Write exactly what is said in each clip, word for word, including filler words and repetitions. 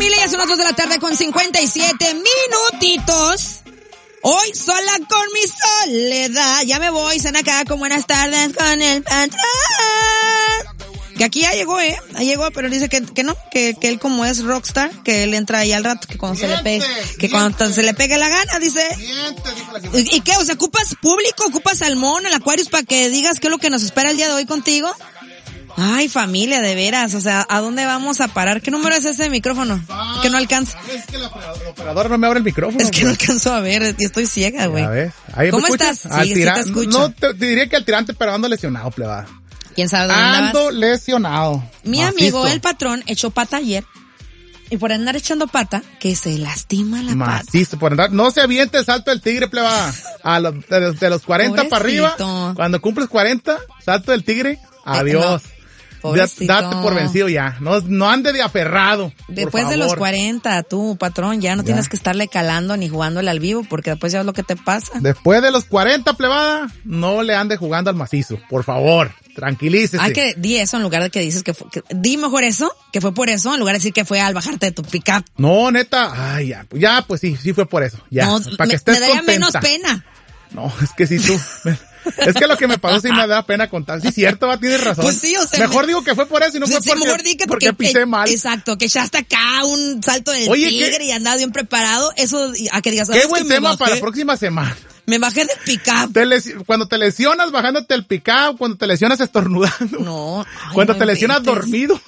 familia, ya son las dos de la tarde con cincuenta y siete minutitos. Hoy sola con mi soledad. Ya me voy, están acá con buenas tardes con el patrón. Que aquí ya llegó, eh, ya llegó, pero dice que, que no, que, que él como es rockstar, que él entra ahí al rato, que cuando miente, se le pegue, que miente. Cuando se le pegue la gana, dice. Miente, ¿Y, ¿Y qué? O sea, ¿ocupas público? ¿Ocupas Salmón, el Aquarius para que digas qué es lo que nos espera el día de hoy contigo? Ay, familia, de veras, o sea, ¿a dónde vamos a parar? ¿Qué número es ese de micrófono? Ah, que no alcanza. Es que la operadora no me abre el micrófono. Es que pues. No alcanzo a ver, y estoy ciega, güey. A ver, ahí ¿Cómo estás? Sí, sí tira... te escucho. No, te, te diría que al tirante, pero ando lesionado, plebada. ¿Quién sabe dónde Ando andabas? lesionado. Mi Macizo. Amigo, el patrón, echó pata ayer. Y por andar echando pata, que se lastima la Macizo, pata. por andar, no se aviente el salto del tigre, plebada. A los, de, los, de los cuarenta para arriba, cuando cumples cuarenta, salto del tigre, adiós. Eh, no. Pobrecito. Date por vencido ya. No, no ande de aferrado. Después de los cuarenta, tú, patrón, ya no ya. Tienes que estarle calando ni jugándole al vivo, porque después ya es lo que te pasa. Después de los cuarenta, plebada, no le ande jugando al macizo. Por favor, tranquilícese. Hay que di eso en lugar de que dices que, fue, que di mejor eso, que fue por eso, en lugar de decir que fue al bajarte de tu pick-up. No, neta, ay, ya, ya, pues sí, sí fue por eso. Ya, no, para me, que estés me daría contenta. Menos pena. No, es que si tú... Es que lo que me pasó sí me da pena contar. Sí, cierto, va, tienes razón. Pues sí, o sea, mejor me... digo que fue por eso y no fue sí, porque, mejor di que, porque que, pisé que, mal. Exacto, que echaste acá un salto del Oye, tigre ¿qué? Y andaba bien preparado. Eso, a que digas, qué buen tema para la próxima semana. Me bajé del pick-up. Te lesi- cuando te lesionas bajándote el pick-up, cuando te lesionas estornudando. No. Ay, cuando no te lesionas inventes. dormido.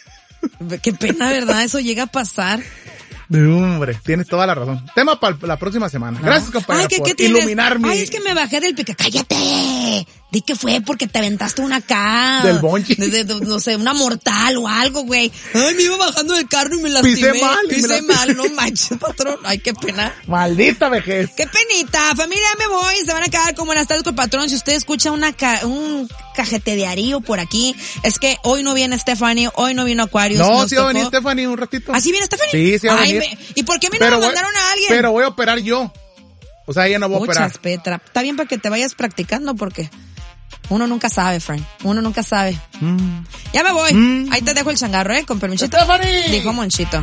Qué pena, ¿verdad? Eso llega a pasar. Hombre, tienes toda la razón. Tema para la próxima semana. Gracias, no. compañera, Ay, ¿qué, por ¿qué iluminarme. Ay, es que me bajé del pica. ¡Cállate! Di que fue porque te aventaste una acá. Del bonchi. De, de, de, no sé, una mortal o algo, güey. Ay, me iba bajando del carro y me lastimé. Pisé mal. Pisé me mal, no manches, patrón. Ay, qué pena. Maldita vejez. Qué penita. Familia, me voy. Se van a quedar como buenas tardes con el patrón. Si usted escucha una ca- un cajetearío por aquí, es que hoy no viene Stephanie, hoy no vino Aquarius. No, sí va a venir Stephanie un ratito. ¿Así viene Stephanie? Sí, sí va a venir. Ay, me... ¿Y por qué me no me mandaron a alguien? Pero voy a operar yo. O sea, ella no va a operar. Muchas, Petra. Está bien para que te vayas practicando porque uno nunca sabe, Frank. Uno nunca sabe. Mm. Ya me voy. Mm. Ahí te dejo el changarro, ¿eh? Con permisito. ¡Stephanie! Dijo Monchito.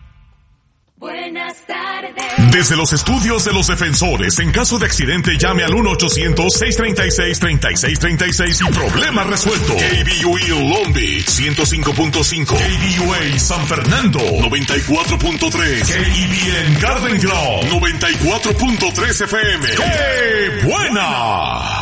Buenas tardes. Desde los estudios de los defensores, en caso de accidente llame al uno ochocientos seiscientos treinta y seis treinta y seis treinta y seis y problema resuelto. K B U E Long Beach ciento cinco punto cinco, K B U A San Fernando noventa y cuatro punto tres, K E B N Garden Grove noventa y cuatro punto tres F M. ¡Qué buena!